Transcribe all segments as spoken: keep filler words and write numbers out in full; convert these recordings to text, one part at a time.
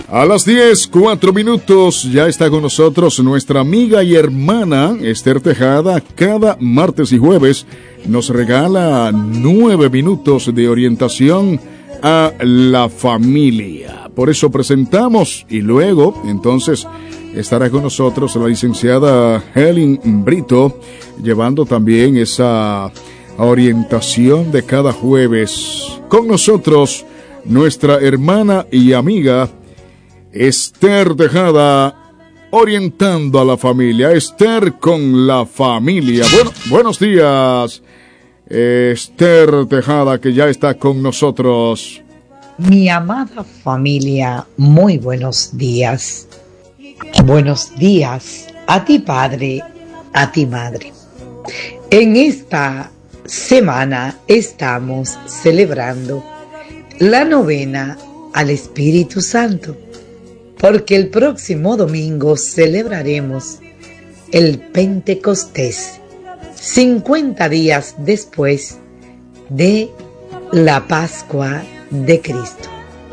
A las diez, cuatro minutos, ya está con nosotros nuestra amiga y hermana Esther Tejada. Cada martes y jueves nos regala nueve minutos de orientación a la familia. Por eso presentamos y luego, entonces, estará con nosotros la licenciada Helen Brito, llevando también esa orientación de cada jueves. Con nosotros, nuestra hermana y amiga Esther Tejada, orientando a la familia. Esther con la familia. Bueno, buenos días, Esther Tejada, que ya está con nosotros. Mi amada familia, muy buenos días. Buenos días a ti, padre, a ti, madre. En esta semana estamos celebrando la novena al Espíritu Santo, porque el próximo domingo celebraremos el Pentecostés, cincuenta días después de la Pascua de Cristo.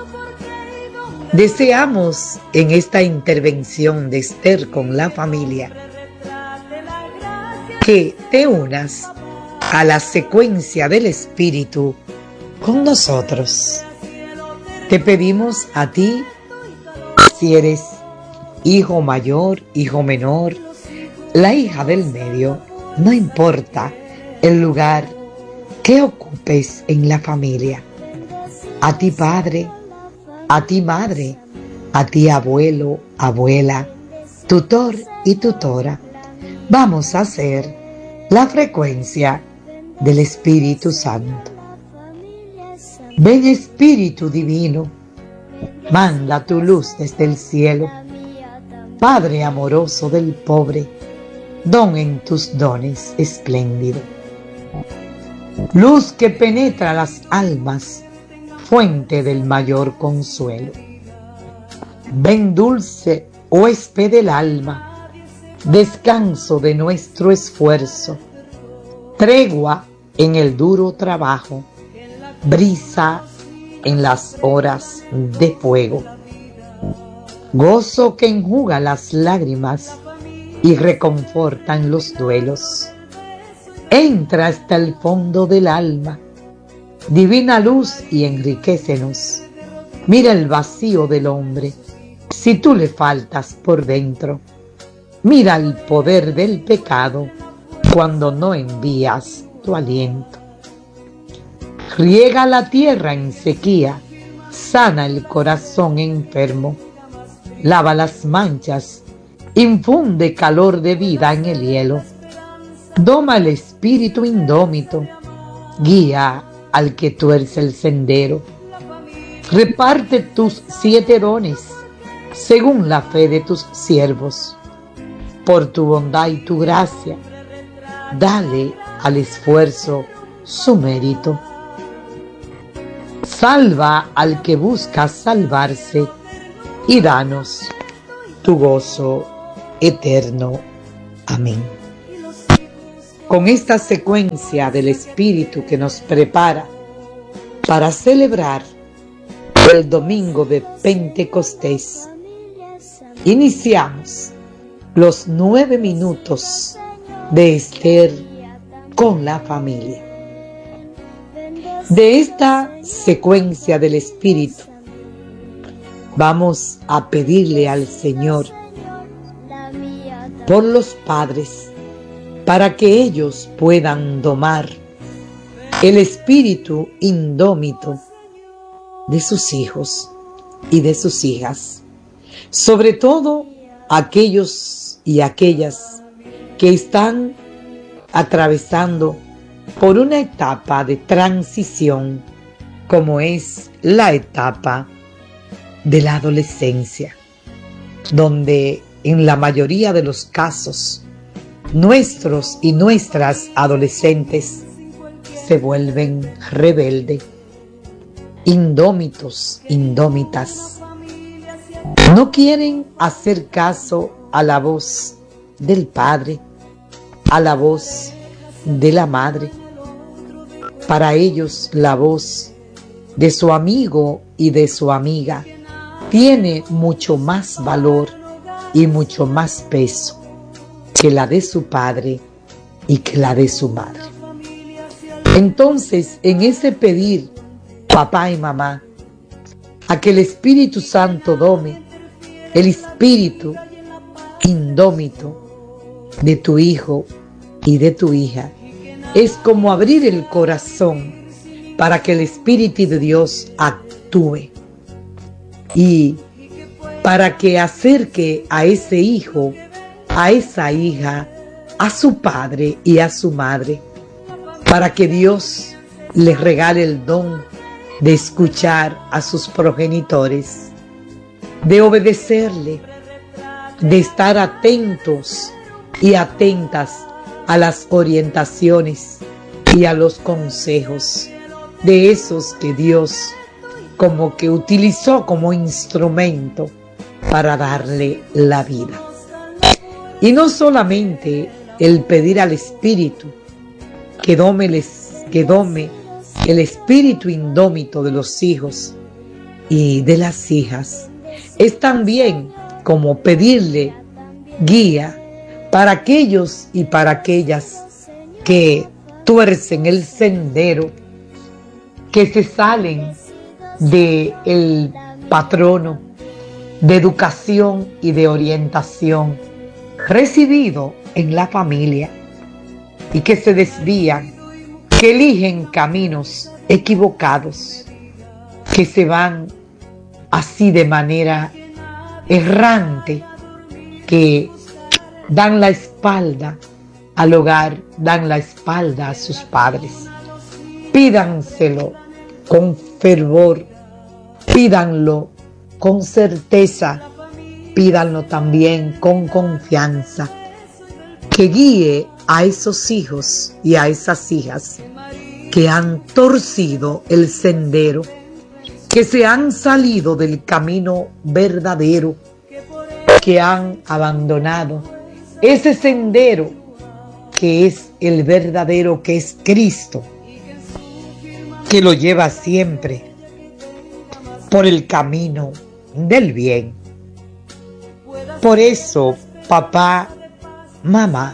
Deseamos en esta intervención de Esther con la familia que te unas a la secuencia del Espíritu con nosotros. Te pedimos a ti, si eres hijo mayor, hijo menor, la hija del medio, no importa el lugar que ocupes en la familia. A ti padre, a ti madre, a ti abuelo, abuela, tutor y tutora, vamos a hacer la frecuencia del Espíritu Santo. Ven Espíritu Divino, manda tu luz desde el cielo. Padre amoroso del pobre, don en tus dones espléndido. Luz que penetra las almas, fuente del mayor consuelo. Ven dulce huésped del alma, descanso de nuestro esfuerzo, tregua en el duro trabajo, brisa en las horas de fuego, gozo que enjuga las lágrimas y reconforta en los duelos. Entra hasta el fondo del alma, divina luz, y enriquécenos. Mira el vacío del hombre, si tú le faltas por dentro. Mira el poder del pecado cuando no envías tu aliento. Riega la tierra en sequía, sana el corazón enfermo, lava las manchas, infunde calor de vida en el hielo, doma el espíritu indómito, guía al que tuerce el sendero, reparte tus siete dones según la fe de tus siervos, por tu bondad y tu gracia, dale al esfuerzo su mérito. Salva al que busca salvarse y danos tu gozo eterno. Amén. Con esta secuencia del Espíritu que nos prepara para celebrar el domingo de Pentecostés, iniciamos los nueve minutos de Esther con la familia. De esta secuencia del Espíritu, vamos a pedirle al Señor por los padres, para que ellos puedan domar el espíritu indómito de sus hijos y de sus hijas, sobre todo aquellos y aquellas que están atravesando por una etapa de transición, como es la etapa de la adolescencia, donde en la mayoría de los casos nuestros y nuestras adolescentes se vuelven rebeldes, indómitos, indómitas. No quieren hacer caso a la voz del padre, a la voz de la madre. Para ellos la voz de su amigo y de su amiga tiene mucho más valor y mucho más peso que la de su padre y que la de su madre. Entonces, en ese pedir, papá y mamá, a que el Espíritu Santo dome el espíritu indómito de tu hijo y de tu hija, es como abrir el corazón para que el Espíritu de Dios actúe y para que acerque a ese hijo, a esa hija, a su padre y a su madre, para que Dios les regale el don de escuchar a sus progenitores, de obedecerle, de estar atentos y atentas a las orientaciones y a los consejos de esos que Dios como que utilizó como instrumento para darle la vida. Y no solamente el pedir al Espíritu que dome, les, que dome el espíritu indómito de los hijos y de las hijas, es también como pedirle guía para aquellos y para aquellas que tuercen el sendero, que se salen del patrono de educación y de orientación recibido en la familia, y que se desvían, que eligen caminos equivocados, que se van así de manera errante, que dan la espalda al hogar, dan la espalda a sus padres. Pídanselo con fervor, pídanlo con certeza, pídanlo también con confianza, que guíe a esos hijos y a esas hijas que han torcido el sendero, que se han salido del camino verdadero, que han abandonado ese sendero que es el verdadero, que es Cristo, que lo lleva siempre por el camino del bien. Por eso, papá, mamá,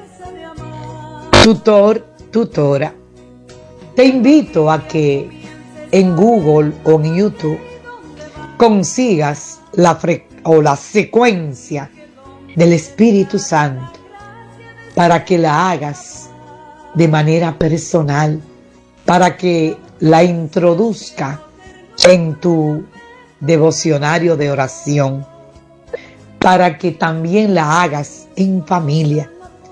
tutor, tutora, te invito a que en Google o en YouTube consigas la, fre- o la secuencia del Espíritu Santo para que la hagas de manera personal, para que la introduzca en tu devocionario de oración, para que también la hagas en familia.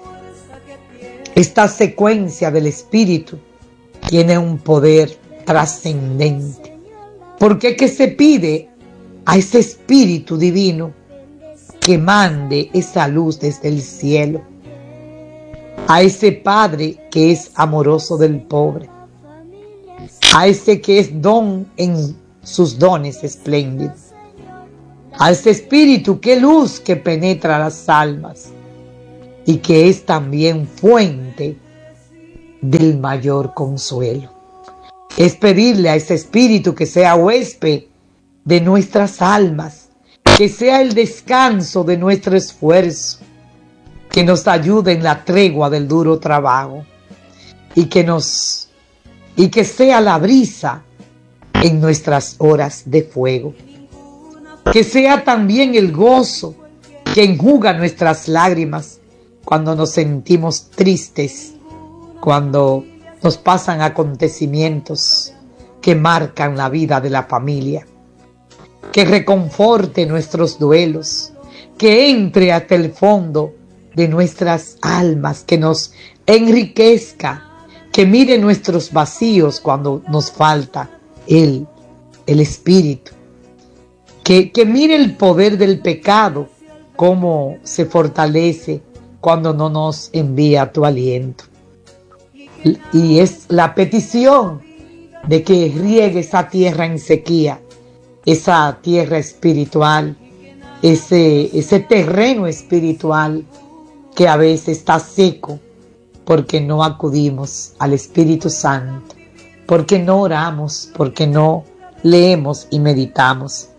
Esta secuencia del Espíritu tiene un poder trascendente, porque es que se pide a ese Espíritu divino que mande esa luz desde el cielo, a ese Padre que es amoroso del pobre, a ese que es don en sus dones espléndidos, a ese Espíritu que luz que penetra las almas y que es también fuente del mayor consuelo. Es pedirle a ese Espíritu que sea huésped de nuestras almas, que sea el descanso de nuestro esfuerzo, que nos ayude en la tregua del duro trabajo y que nos y que sea la brisa en nuestras horas de fuego, que sea también el gozo que enjuga nuestras lágrimas cuando nos sentimos tristes, cuando nos pasan acontecimientos que marcan la vida de la familia, que reconforte nuestros duelos, que entre hasta el fondo de nuestras almas, que nos enriquezca, que mire nuestros vacíos cuando nos falta Él, el Espíritu, que, que mire el poder del pecado, cómo se fortalece cuando no nos envía tu aliento. Y es la petición de que riegue esa tierra en sequía, esa tierra espiritual, ese, ese terreno espiritual que a veces está seco porque no acudimos al Espíritu Santo, porque no oramos, porque no leemos y meditamos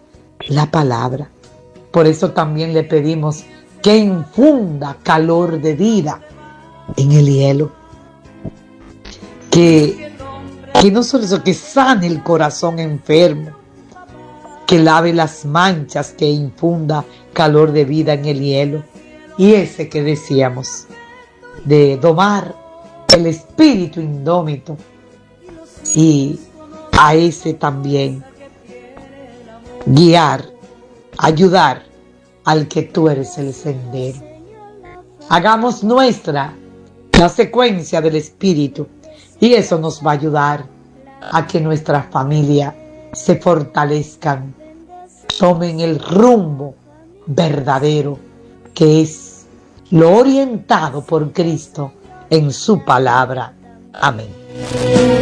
la palabra. Por eso también le pedimos que infunda calor de vida en el hielo. Que, que no solo eso, que sane el corazón enfermo, que lave las manchas, que infunda calor de vida en el hielo. Y ese que decíamos, de domar el espíritu indómito, y a ese también guiar, ayudar al que tú eres el sendero. Hagamos nuestra la secuencia del espíritu, y eso nos va a ayudar a que nuestra familia se fortalezcan, tomen el rumbo verdadero, que es lo orientado por Cristo en su palabra. Amén.